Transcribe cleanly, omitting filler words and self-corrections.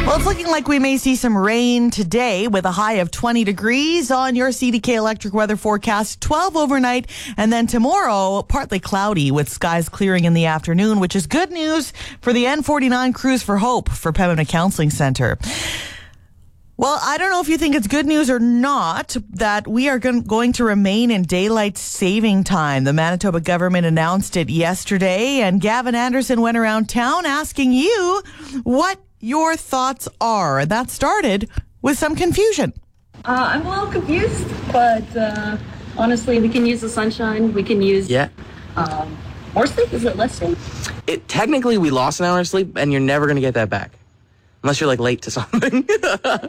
Well, it's looking like we may see some rain today with a high of 20 degrees on your CDK electric weather forecast, 12 overnight, and then tomorrow, partly cloudy with skies clearing in the afternoon, which is good news for the N49 Cruise for Hope for Pembina Counseling Center. Well, I don't know if you think it's good news or not that we are going to remain in daylight saving time. The Manitoba government announced it yesterday, and Gavin Anderson went around town asking you what your thoughts are. And that started with some confusion. I'm a little confused, but honestly, we can use the sunshine. We can use more sleep. Is it less sleep? Technically, we lost an hour of sleep, and you're never going to get that back. Unless you're, late to something.